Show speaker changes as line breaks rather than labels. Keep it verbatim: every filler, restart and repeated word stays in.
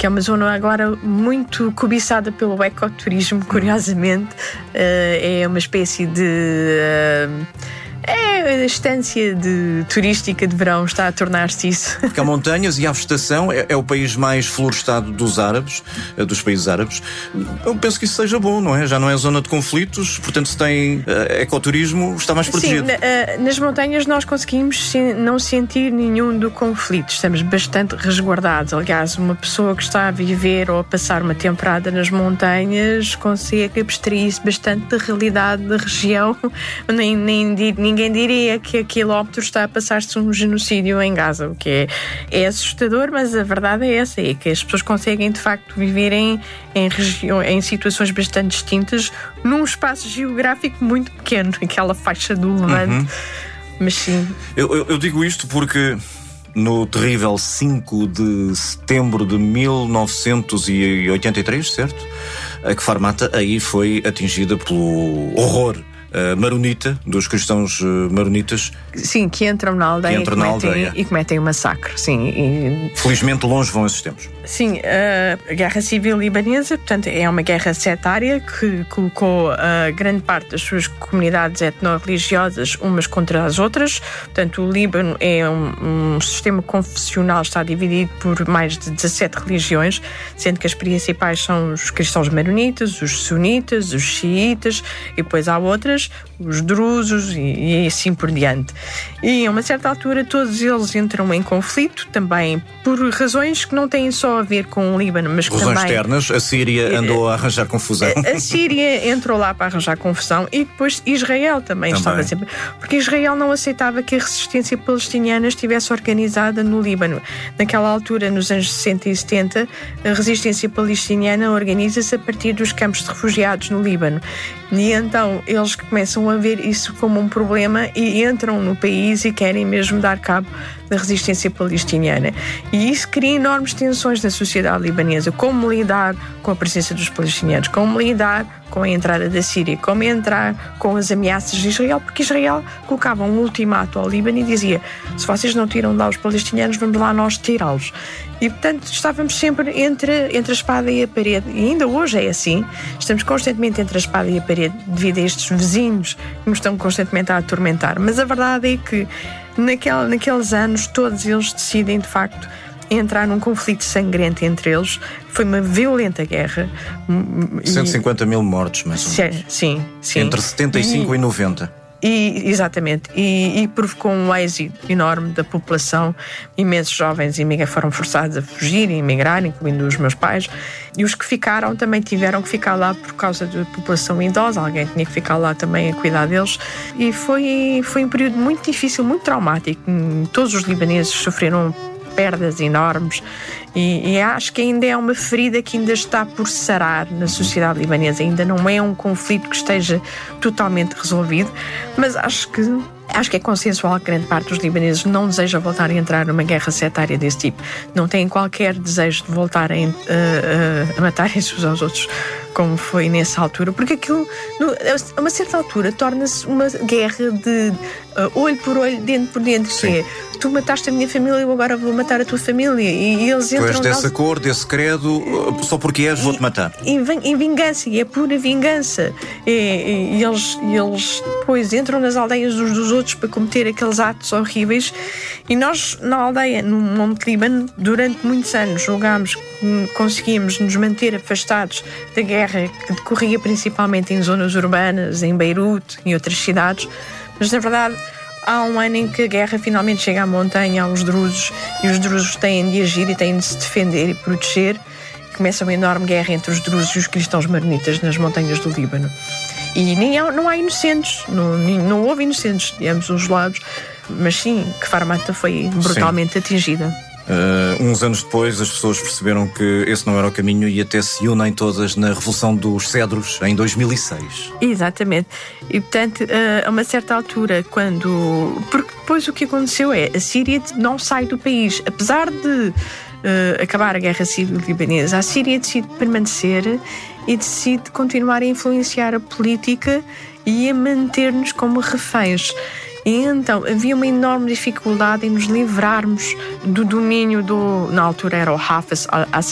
que é uma zona agora muito cobiçada pelo ecoturismo, curiosamente. Uh, é uma espécie de... Uh, É, a estância de, turística de verão está a tornar-se isso.
Porque há montanhas e há vegetação, é, é o país mais florestado dos árabes, dos países árabes. Eu penso que isso seja bom, não é? Já não é zona de conflitos, portanto, se tem uh, ecoturismo, está mais protegido.
Sim, na, uh, nas montanhas nós conseguimos se, não sentir nenhum do conflito, estamos bastante resguardados. Aliás, uma pessoa que está a viver ou a passar uma temporada nas montanhas consegue abstrair-se bastante da realidade da região. Nem, nem, nem Ninguém diria que a quilómetros está a passar-se um genocídio em Gaza, o que é, é assustador, mas a verdade é essa, é que as pessoas conseguem de facto viver em, em, região, em situações bastante distintas num espaço geográfico muito pequeno, aquela faixa do Levante. Uhum. Mas sim.
Eu, eu, eu digo isto porque no terrível cinco de setembro de mil novecentos e oitenta e três, certo? A Kfar Mata aí foi atingida pelo horror Uh, maronita, dos cristãos uh, maronitas.
Sim, que entram na aldeia,
entram
e,
na
cometem,
aldeia.
e cometem um massacre. Sim, e...
Felizmente longe vão esses tempos.
Sim, uh, a Guerra Civil Libanesa, portanto, é uma guerra setária que colocou uh, grande parte das suas comunidades etno-religiosas umas contra as outras. Portanto, o Líbano é um, um sistema confessional, está dividido por mais de dezassete religiões, sendo que as principais são os cristãos maronitas, os sunitas, os xiitas, e depois há outras, os drusos e, e assim por diante. E a uma certa altura todos eles entram em conflito, também por razões que não têm só a ver com o Líbano, mas que
razões
também...
externas. A Síria andou a arranjar confusão.
A, a Síria entrou lá para arranjar confusão e depois Israel também, também estava sempre... Porque Israel não aceitava que a resistência palestiniana estivesse organizada no Líbano. Naquela altura, nos anos sessenta e setenta, a resistência palestiniana organiza-se a partir dos campos de refugiados no Líbano. E então eles começam a ver isso como um problema e entram no país e querem mesmo dar cabo da resistência palestiniana. E isso cria enormes tensões na sociedade libanesa. Como lidar com a presença dos palestinianos, como lidar com a entrada da Síria, como entrar com as ameaças de Israel, porque Israel colocava um ultimato ao Líbano e dizia: se vocês não tiram de lá os palestinianos, vamos lá nós tirá-los. E, portanto, estávamos sempre entre, entre a espada e a parede. E ainda hoje é assim. Estamos constantemente entre a espada e a parede devido a estes vizinhos que nos estão constantemente a atormentar. Mas a verdade é que naquele, naqueles anos todos eles decidem, de facto, entrar num conflito sangrento entre eles. Foi uma violenta guerra.
cento e cinquenta mil mortos, mais ou menos.
Sim, sim.
Entre setenta e cinco e, e noventa.
E, exatamente, e, e provocou um êxito enorme da população. Imensos jovens foram forçados a fugir e emigrar, incluindo os meus pais, e os que ficaram também tiveram que ficar lá por causa da população idosa. Alguém tinha que ficar lá também a cuidar deles, e foi, foi um período muito difícil, muito traumático. Todos os libaneses sofreram perdas enormes e, e acho que ainda é uma ferida que ainda está por sarar na sociedade libanesa. Ainda não é um conflito que esteja totalmente resolvido, mas acho que Acho que é consensual que grande parte dos libaneses não deseja voltar a entrar numa guerra setária desse tipo. Não têm qualquer desejo de voltarem uh, uh, a matarem-se uns aos outros, como foi nessa altura, porque aquilo, no, a uma certa altura, torna-se uma guerra de uh, olho por olho, dente por dente. Sim. Que é: tu mataste a minha família, eu agora vou matar a tua família. E, e eles entram...
Tu és dessa nós... cor, desse credo, só porque és, vou-te matar.
E, e, em vingança, e é pura vingança. E, e, e eles, e eles depois entram nas aldeias uns dos outros para cometer aqueles atos horríveis. E nós, na aldeia, no Monte Líbano, durante muitos anos julgámos que conseguíamos nos manter afastados da guerra que decorria principalmente em zonas urbanas, em Beirute e outras cidades, mas na verdade há um ano em que a guerra finalmente chega à montanha, aos drusos, e os drusos têm de agir e têm de se defender e proteger. Começa uma enorme guerra entre os drusos e os cristãos maronitas nas montanhas do Líbano. E nem há, não há inocentes, não, nem, não houve inocentes de ambos os lados, mas sim, que Kfar Mata foi brutalmente sim. atingida.
Uh, uns anos depois as pessoas perceberam que esse não era o caminho e até se unem todas na Revolução dos Cedros em dois mil e seis.
Exatamente. E portanto, uh, a uma certa altura, quando... Porque depois o que aconteceu é, a Síria não sai do país. Apesar de uh, acabar a Guerra Civil Libanesa, a Síria decide permanecer e decide continuar a influenciar a política e a manter-nos como reféns. E então havia uma enorme dificuldade em nos livrarmos do domínio do, na altura era o Hafez al-Assad,